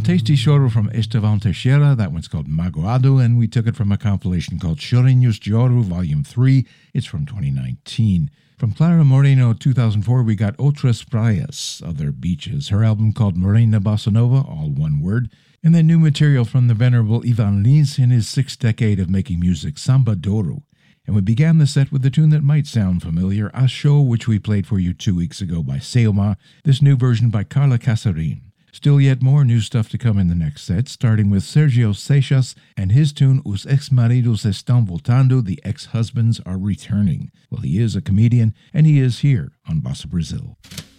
tasty choro from Estevan Teixeira. That one's called Magoado, and we took it from a compilation called Chorinhos de Ouro, Volume 3. It's from 2019. From Clara Moreno, 2004, we got Outras Praias, Other Beaches, her album called Morena Bossa Nova, all one word. And then new material from the venerable Ivan Lins in his sixth decade of making music, Samba Douro. And we began the set with a tune that might sound familiar, Achou, which we played for you 2 weeks ago by Seoma, this new version by Carla Casarin. Still yet more new stuff to come in the next set, starting with Sergio Seixas and his tune Os Ex-Maridos Estão Voltando, The Ex-Husbands Are Returning. Well, he is a comedian, and he is here on Bossa Brazil.